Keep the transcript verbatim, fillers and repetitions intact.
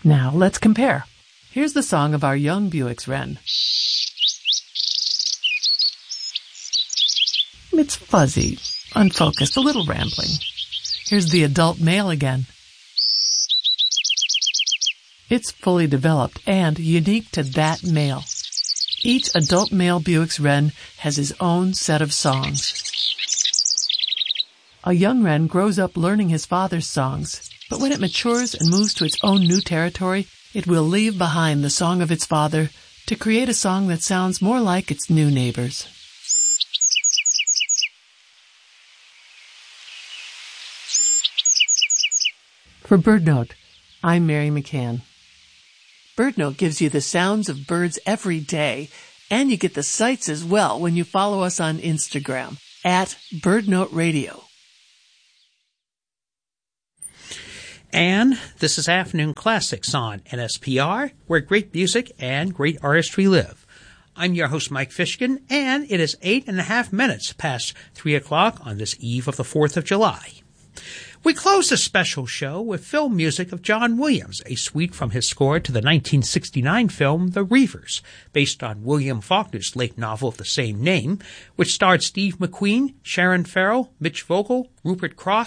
Now let's compare. Here's the song of our young Buick's wren. It's fuzzy, unfocused, a little rambling. Here's the adult male again. It's fully developed and unique to that male. Each adult male Buick's wren has his own set of songs. A young wren grows up learning his father's songs, but when it matures and moves to its own new territory, it will leave behind the song of its father to create a song that sounds more like its new neighbors. For BirdNote, I'm Mary McCann. BirdNote gives you the sounds of birds every day, and you get the sights as well when you follow us on Instagram at BirdNote Radio. And this is Afternoon Classics on N S P R, where great music and great artistry live. I'm your host, Mike Fishkin, and it is eight and a half minutes past three o'clock on this eve of the fourth of July. We close this special show with film music of John Williams, a suite from his score to the nineteen sixty-nine film The Reivers, based on William Faulkner's late novel of the same name, which starred Steve McQueen, Sharon Farrell, Mitch Vogel, Rupert Cross,